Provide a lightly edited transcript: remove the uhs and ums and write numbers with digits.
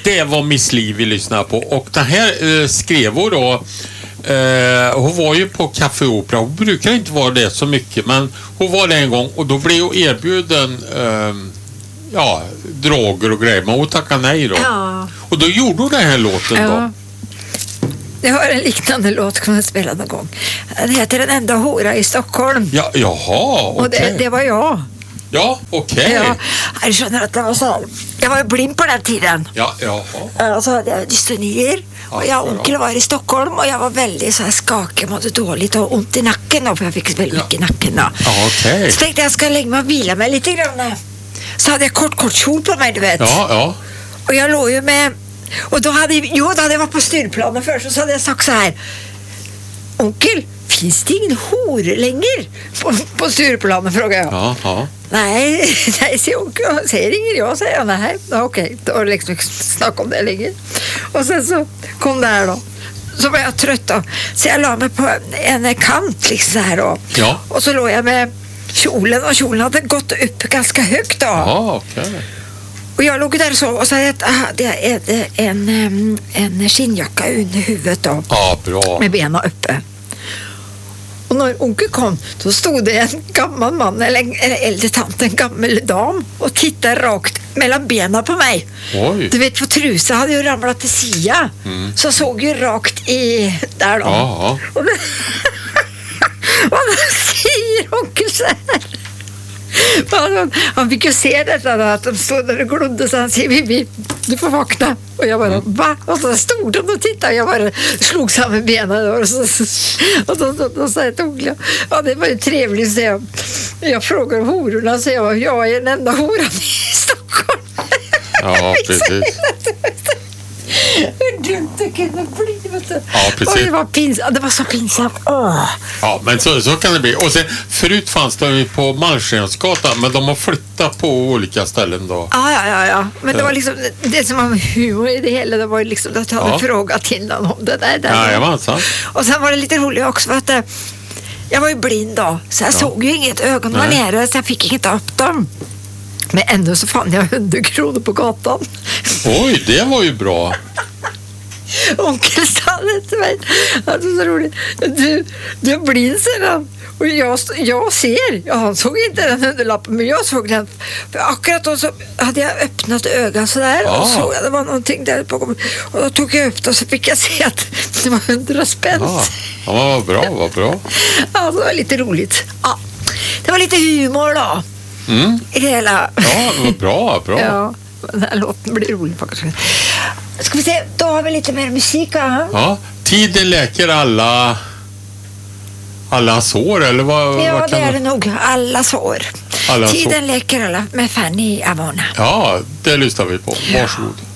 Det var Miss Li vi lyssnade på. Och den här skrev hon då. Hon var ju på Café Opera. Hon brukar inte vara det så mycket, men hon var det en gång och då blev hon erbjuden droger och grejer, men hon tackade nej då. Ja. Och då gjorde hon den här låten då. Jag har en liknande låt som jag spelade någon gång. Den heter Den enda hora i Stockholm. Ja, jaha, okej. Och det var jag. Ja, okej. Ja, jag känner att det var så här. Jag var blind på den tiden. Ja, jaha. Och så hade jag dystonier. Och jag och onkel var i Stockholm och jag var väldigt så här skakig, mådde dåligt och ont i nacken då, för jag fick väldigt mycket i nacken då. Ja, okej. Så tänkte jag ska lägga mig och vila mig lite grann. Så hade jag kort kjol på mig, du vet. Ja. Och jag låg ju med. Och då hade jag varit på styrplanen först och så hade jag sagt så här: onkel, finns det ingen hor längre på styrplanen, frågade jag. Ja. Nej, säger onkel, säger ingen jag, säger jag. Nej, okej, då har liksom snacka om det länge. Och sen så kom det här då. Så var jag trött då. Så jag la mig på en kant liksom så här då. Ja. Och så låg jag med kjolen och kjolen hade gått upp ganska högt då. Ja, okej. Och jag låg där så och så hade jag en skinnjacka under huvudet då. Ja, bra. Med benen uppe. Och när onkel kom, då stod det en gammal man eller äldre tant, en gammal dam och tittade rakt mellan benen på mig. Oj. Du vet, på trusa hade ju ramlat till sia. Så såg ju rakt i där då. Ja. Och då säger onkel så här. Han fick ju se detta då, att de stod där och glodde, så han säger, du får vakna. Och jag bara, va? Och så stod de och tittade och jag bara slog samman benen och så sa jag till onkel, ja, det var ju trevligt, så jag frågar om hororna, så jag är den enda horan i Stockholm. Ja, precis. Hur dumt det kunde bli. Ja, precis. Det var så pinsamt. Ja, men så kan det bli. Och sen, förut fanns det ju på Malmskillnadsgatan, men de har flyttat på olika ställen då. Ja. Men det var liksom det som var humor i det hela. Det var ju liksom att jag hade frågat innan om det där. Ja, jag var sant. Och sen var det lite roligt också för att jag var ju blind då. Så jag såg ju inget, ögon var nere, så jag fick inget upp dem. Men ändå så fann jag 100 kronor på gatan. Oj, det var ju bra. Onkel sa det till mig. Alltså så roligt. Du är blind sedan. Och jag ser. Ja, han såg inte den underlappen, men jag såg den. För akkurat då så hade jag öppnat ögonen sådär. Och såg att det var någonting där på. Och då tog jag upp det och så fick jag se att det var 100 spänn. Ja, vad bra. Ja, det var lite roligt. Ja, det var lite humor då. I det hela. Ja, det var bra. Ja, den här låten blir rolig faktiskt. Ska vi se, då har vi lite mer musik. Ja, tiden läker alla sår, eller vad? Ja, vad det är det nog. Alla sår. Tiden läker alla med Fanny Avona. Ja, det lyssnar vi på. Varsågod.